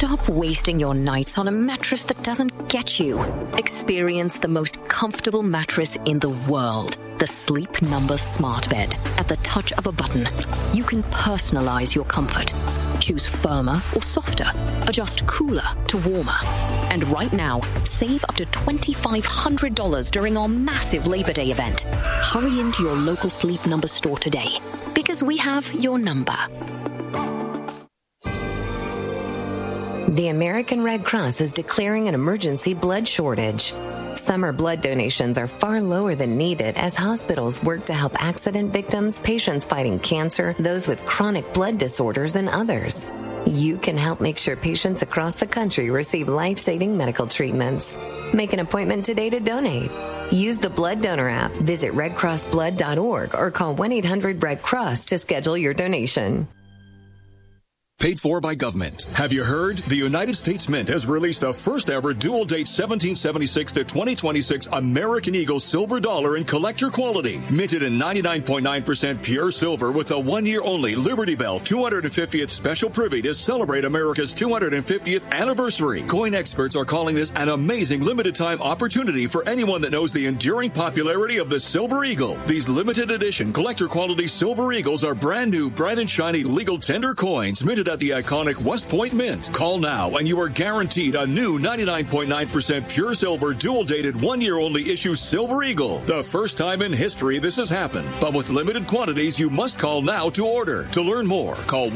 Stop wasting your nights on a mattress that doesn't get you. Experience the most comfortable mattress in the world. The Sleep Number Smart Bed. At the touch of a button, you can personalize your comfort. Choose firmer or softer. Adjust cooler to warmer. And right now, save up to $2,500 during our massive Labor Day event. Hurry into your local Sleep Number store today, because we have your number. The American Red Cross is declaring an emergency blood shortage. Summer blood donations are far lower than needed as hospitals work to help accident victims, patients fighting cancer, those with chronic blood disorders, and others. You can help make sure patients across the country receive life-saving medical treatments. Make an appointment today to donate. Use the Blood Donor app, visit redcrossblood.org, or call 1-800-RED-CROSS to schedule your donation. Paid for by government. Have you heard? The United States Mint has released the first ever dual date 1776 to 2026 American Eagle silver dollar in collector quality. Minted in 99.9% pure silver with a 1 year only Liberty Bell 250th special privy to celebrate America's 250th anniversary. Coin experts are calling this an amazing limited time opportunity for anyone that knows the enduring popularity of the Silver Eagle. These limited edition collector quality Silver Eagles are brand new, bright and shiny legal tender coins minted at the iconic West Point Mint. Call now and you are guaranteed a new 99.9% pure silver dual-dated 1 year only issue Silver Eagle. The first time in history this has happened. But with limited quantities, you must call now to order. To learn more, call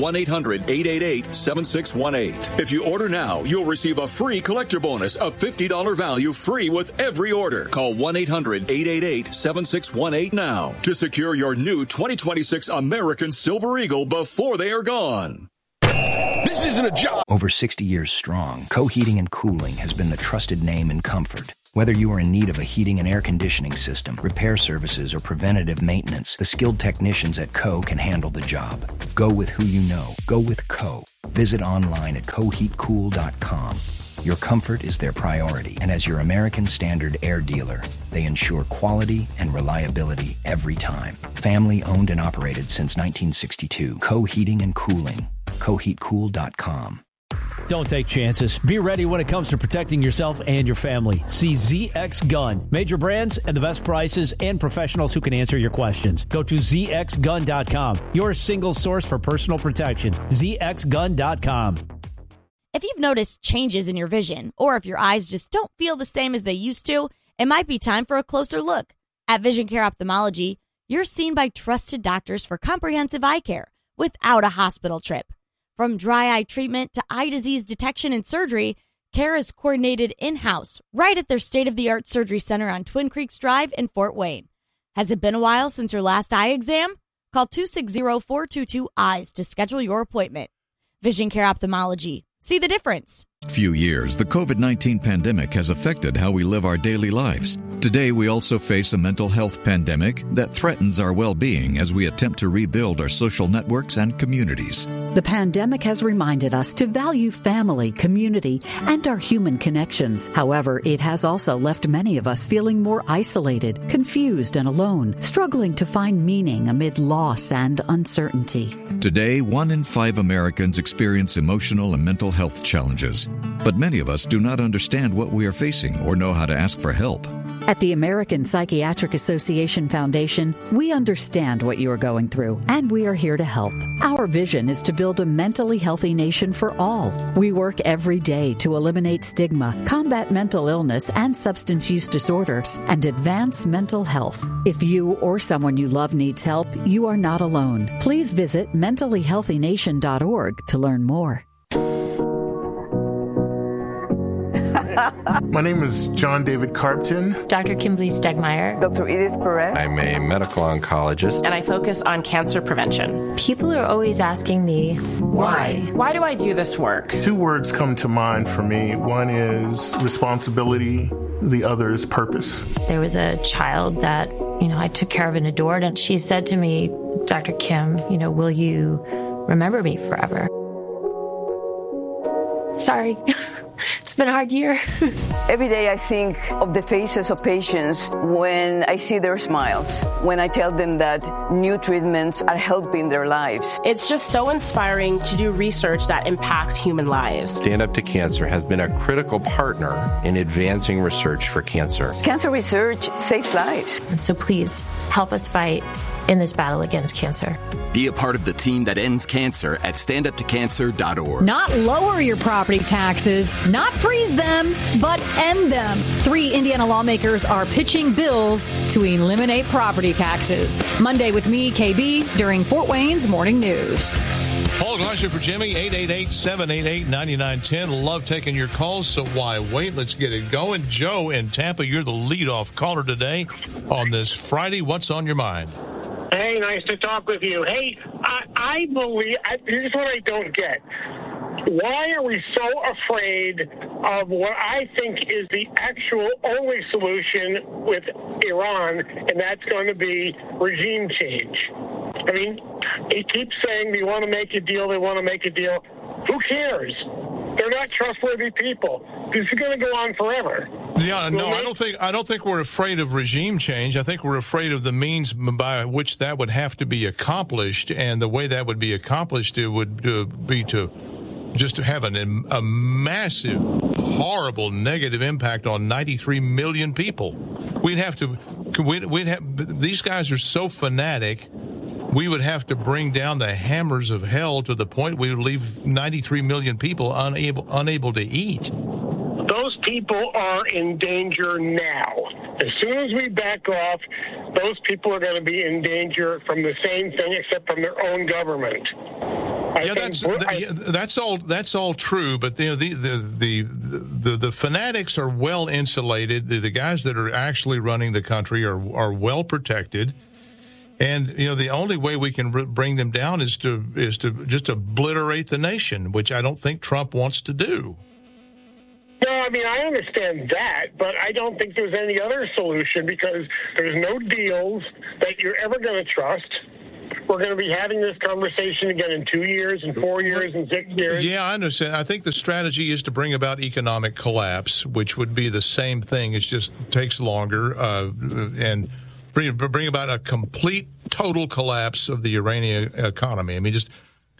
1-800-888-7618. If you order now, you'll receive a free collector bonus of $50 value free with every order. Call 1-800-888-7618 now to secure your new 2026 American Silver Eagle before they are gone. This isn't a job. Over 60 years strong, Co Heating and Cooling has been the trusted name in comfort. Whether you are in need of a heating and air conditioning system, repair services, or preventative maintenance, the skilled technicians at Co can handle the job. Go with who you know. Go with Co. Visit online at coheatcool.com. Your comfort is their priority, and as your American Standard air dealer, they ensure quality and reliability every time. Family owned and operated since 1962. Co Heating and Cooling. coheatcool.com. Don't take chances. Be ready when it comes to protecting yourself and your family. See ZX Gun. Major brands and the best prices and professionals who can answer your questions. Go to zxgun.com. Your single source for personal protection. zxgun.com. If you've noticed changes in your vision, or if your eyes just don't feel the same as they used to, it might be time for a closer look. At Vision Care Ophthalmology, you're seen by trusted doctors for comprehensive eye care without a hospital trip. From dry eye treatment to eye disease detection and surgery, care is coordinated in-house right at their state-of-the-art surgery center on Twin Creeks Drive in Fort Wayne. Has it been a while since your last eye exam? Call 260-422-EYES to schedule your appointment. Vision Care Ophthalmology. See the difference. Few years, the COVID-19 pandemic has affected how we live our daily lives. Today, we also face a mental health pandemic that threatens our well-being as we attempt to rebuild our social networks and communities. The pandemic has reminded us to value family, community, and our human connections. However, it has also left many of us feeling more isolated, confused, and alone, struggling to find meaning amid loss and uncertainty. Today, 1 in 5 Americans experience emotional and mental health challenges. But many of us do not understand what we are facing or know how to ask for help. At the American Psychiatric Association Foundation, we understand what you are going through, and we are here to help. Our vision is to build a mentally healthy nation for all. We work every day to eliminate stigma, combat mental illness and substance use disorders, and advance mental health. If you or someone you love needs help, you are not alone. Please visit mentallyhealthynation.org to learn more. My name is John David Carpton. Dr. Kimberly Stegmeyer. Dr. Edith Perez. I'm a medical oncologist. And I focus on cancer prevention. People are always asking me, why? Why do I do this work? 2 words come to mind for me. One is responsibility. The other is purpose. There was a child that, I took care of and adored, and she said to me, Dr. Kim, will you remember me forever? Sorry. It's been a hard year. Every day I think of the faces of patients when I see their smiles, when I tell them that new treatments are helping their lives. It's just so inspiring to do research that impacts human lives. Stand Up to Cancer has been a critical partner in advancing research for cancer. Cancer research saves lives. So please help us fight in this battle against cancer. Be a part of the team that ends cancer at standuptocancer.org. Not lower your property taxes, not freeze them, but end them. 3 Indiana lawmakers are pitching bills to eliminate property taxes. Monday with me, KB, during Fort Wayne's Morning News. Paul Glasser for Jimmy, 888-788-9910. Love taking your calls, so why wait? Let's get it going. Joe in Tampa, you're the leadoff caller today on this Friday. What's on your mind? Hey, nice to talk with you. Hey, I believe, here's what I don't get. Why are we so afraid of what I think is the actual only solution with Iran, and that's going to be regime change? I mean, he keeps saying they want to make a deal, they want to make a deal. Who cares? They're not trustworthy people. This is going to go on forever. Yeah, no, I don't think we're afraid of regime change. I think we're afraid of the means by which that would have to be accomplished, and the way that would be accomplished it would be to just have a massive, horrible negative impact on 93 million people. These guys are so fanatic. We would have to bring down the hammers of hell to the point we would leave 93 million people unable to eat. Those people are in danger now. As soon as we back off, those people are going to be in danger from the same thing, except from their own government. That's all true. But the fanatics are well insulated. The guys that are actually running the country are well protected. And the only way we can bring them down is to just obliterate the nation, which I don't think Trump wants to do. No, I mean, I understand that, but I don't think there's any other solution because there's no deals that you're ever going to trust. We're going to be having this conversation again in 2 years, and 4 years, and 6 years. Yeah, I understand. I think the strategy is to bring about economic collapse, which would be the same thing. It just takes longer, and bring about a complete, total collapse of the Iranian economy. I mean, just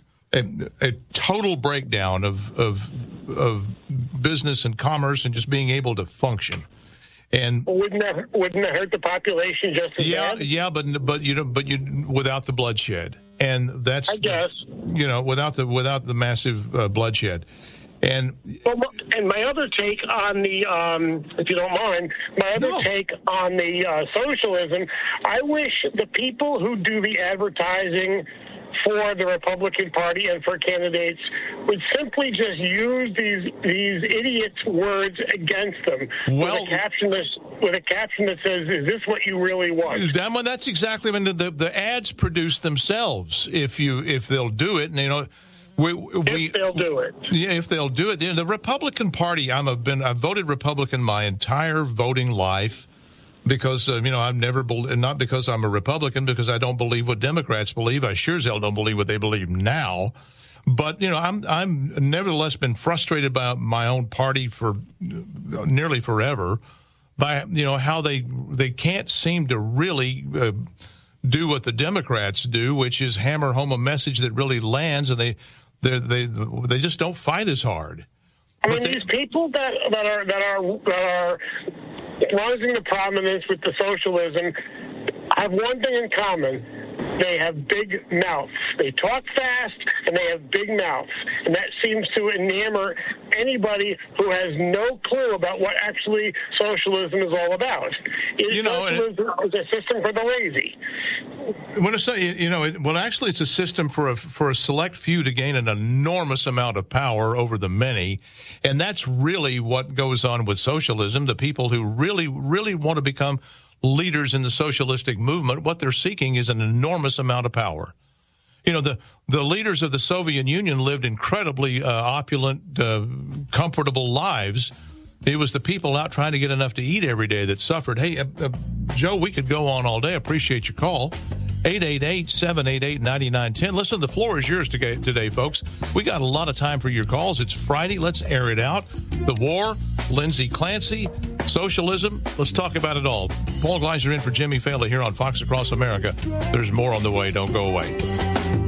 a total breakdown of business and commerce and just being able to function. And wouldn't that hurt the population just as bad? Yeah, but without the bloodshed, and that's, I guess, without the massive bloodshed. And my other take on the, if you don't mind, take on the socialism, I wish the people who do the advertising for the Republican Party and for candidates would simply just use these idiots' words against them with a caption that says, "Is this what you really want?" That's exactly when the ads produce themselves. If they'll do it, and if they'll do it. Yeah, if they'll do it. The Republican Party, I've voted Republican my entire voting life because, I've never, not because I'm a Republican, because I don't believe what Democrats believe. I sure as hell don't believe what they believe now. But, I'm nevertheless been frustrated by my own party for nearly forever by, how they can't seem to really do what the Democrats do, which is hammer home a message that really lands, and they just don't fight as hard. I mean, these people that are rising to prominence with the socialism have one thing in common. They have big mouths. They talk fast, and they have big mouths. And that seems to enamor anybody who has no clue about what actually socialism is all about. Socialism is a system for the lazy. When I say, actually it's a system for a select few to gain an enormous amount of power over the many. And that's really what goes on with socialism. The people who really, really want to become leaders in the socialistic movement, what they're seeking is an enormous amount of power. The leaders of the Soviet Union lived incredibly opulent, comfortable lives. It was the people out trying to get enough to eat every day that suffered. Hey, Joe, we could go on all day. Appreciate your call. 888-788-9910. Listen, the floor is yours today, folks. We got a lot of time for your calls. It's Friday. Let's air it out. The war, Lindsay Clancy, socialism. Let's talk about it all. Paul Gleiser in for Jimmy Failla here on Fox Across America. There's more on the way. Don't go away.